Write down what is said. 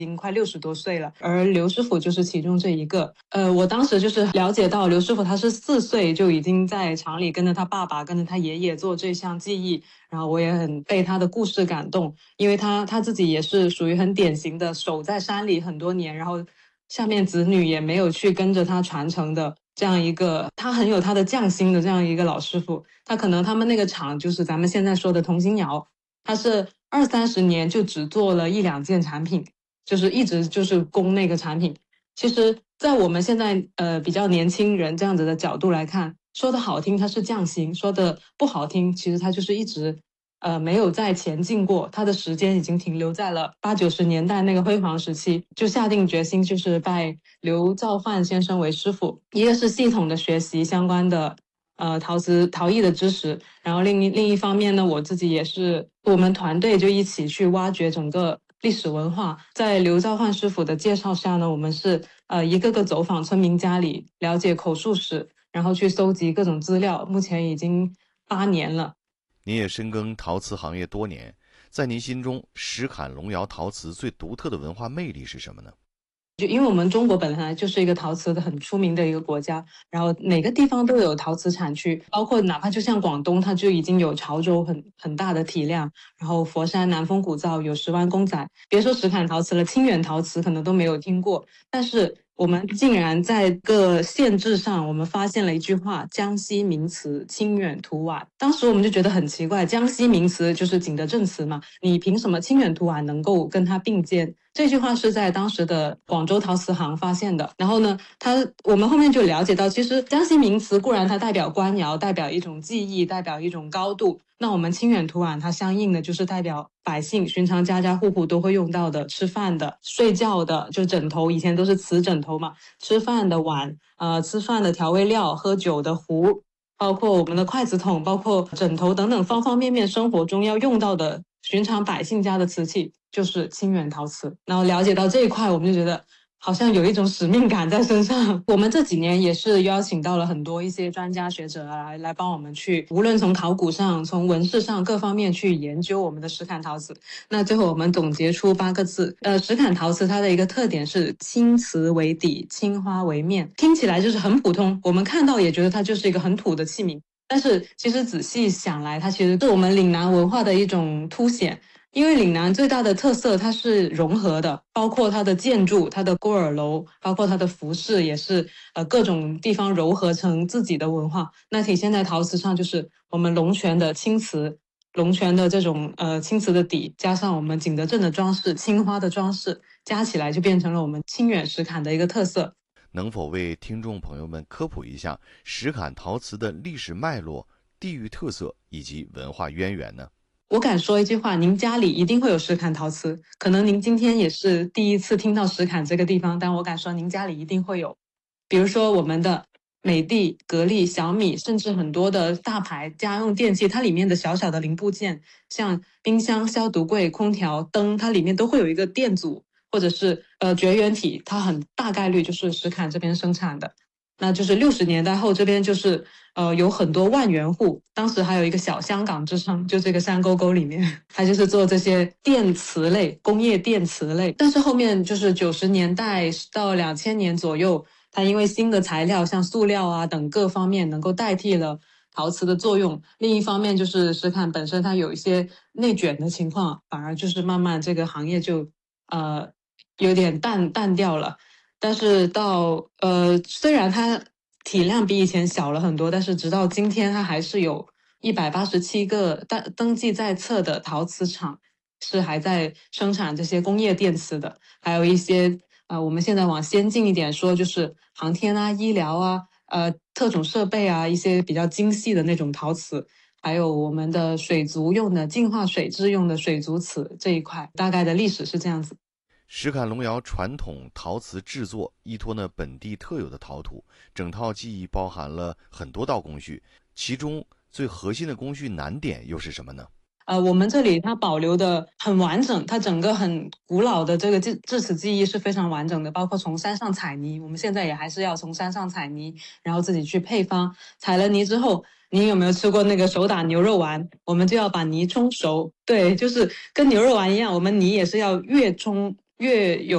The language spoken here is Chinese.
已经快60多岁了，而刘师傅就是其中这一个。我当时就是了解到刘师傅他是4岁就已经在厂里跟着他爸爸、跟着他爷爷做这项技艺，然后我也很被他的故事感动，因为他自己也是属于很典型的守在山里很多年，然后下面子女也没有去跟着他传承的这样一个，他很有他的匠心的这样一个老师傅。他可能他们那个厂就是咱们现在说的同心窑，他是20-30年就只做了1-2件产品，就是一直就是供那个产品。其实在我们现在比较年轻人这样子的角度来看，说的好听他是匠心，说的不好听其实他就是一直没有再前进过，他的时间已经停留在了80-90年代那个辉煌时期，就下定决心就是拜刘兆焕先生为师傅，一个是系统的学习相关的陶艺的知识，然后另一方面呢，我自己也是我们团队就一起去挖掘整个历史文化。在刘兆焕师傅的介绍下呢，我们是一个个走访村民家里，了解口述史，然后去搜集各种资料。目前已经8年了。 您也深耕陶瓷行业多年，在您心中，石坎龙窑陶瓷最独特的文化魅力是什么呢？ 就因为我们中国本来就是一个陶瓷的很出名的一个国家，然后每个地方都有陶瓷产区，包括哪怕就像广东，它就已经有潮州很大的体量，然后佛山南风古灶有10万公仔，别说石坎陶瓷了，清远陶瓷可能都没有听过，但是我们竟然在个县志上，我们发现了一句话：江西名瓷，清远土碗。当时我们就觉得很奇怪，江西名瓷就是景德镇瓷嘛，你凭什么清远土碗能够跟它并肩？这句话是在当时的广州陶瓷行发现的。然后呢，我们后面就了解到，其实江西名瓷固然它代表官窑，代表一种技艺，代表一种高度。那我们清远土碗它相应的就是代表百姓寻常家家户户都会用到的吃饭的、睡觉的，就枕头，以前都是瓷枕头嘛，吃饭的碗，吃饭的调味料，喝酒的壶，包括我们的筷子筒，包括枕头等等方方面面生活中要用到的寻常百姓家的瓷器，就是清远陶瓷。然后了解到这一块，我们就觉得好像有一种使命感在身上。我们这几年也是邀请到了很多一些专家学者来帮我们去，无论从考古上、从纹饰上各方面去研究我们的石坎陶瓷。那最后我们总结出8个字，石坎陶瓷它的一个特点是青瓷为底，青花为面，听起来就是很普通，我们看到也觉得它就是一个很土的器皿。但是其实仔细想来，它其实是我们岭南文化的一种凸显。因为岭南最大的特色，它是融合的，包括它的建筑、它的锅耳楼，包括它的服饰，也是各种地方糅合成自己的文化。那体现在陶瓷上，就是我们龙泉的青瓷，龙泉的这种青瓷的底，加上我们景德镇的装饰、青花的装饰，加起来就变成了我们清远石坎的一个特色。 能否为听众朋友们科普一下石坎陶瓷的历史脉络、地域特色以及文化渊源呢？ 我敢说一句话，您家里一定会有石坎陶瓷，可能您今天也是第一次听到石坎这个地方，但我敢说您家里一定会有。比如说我们的美的、格力、小米，甚至很多的大牌家用电器，它里面的小小的零部件，像冰箱、消毒柜、空调、灯，它里面都会有一个电阻或者是绝缘体，它很大概率就是石坎这边生产的。那就是60年代后这边就是有很多万元户，当时还有一个小香港之称，就这个山沟沟里面，它就是做这些电瓷类、工业电瓷类。但是后面就是90年代到2000年左右，它因为新的材料像塑料啊等各方面能够代替了陶瓷的作用，另一方面就是石坎本身它有一些内卷的情况，反而就是慢慢这个行业就有点淡掉了。但是虽然它体量比以前小了很多，但是直到今天，它还是有187个登记在册的陶瓷厂是还在生产这些工业电瓷的，还有一些我们现在往先进一点说，就是航天啊、医疗啊、特种设备啊，一些比较精细的那种陶瓷。还有我们的水族用的净化水质用的水族瓷这一块，大概的历史是这样子。 石坎龙窑传统陶瓷制作依托呢本地特有的陶土，整套技艺包含了很多道工序，其中最核心的工序难点又是什么呢？ 我们这里它保留的很完整，它整个很古老的这个制瓷技艺是非常完整的，包括从山上采泥，我们现在也还是要从山上采泥，然后自己去配方。采了泥之后，你有没有吃过那个手打牛肉丸？我们就要把泥冲熟，对，就是跟牛肉丸一样，我们泥也是要越冲越有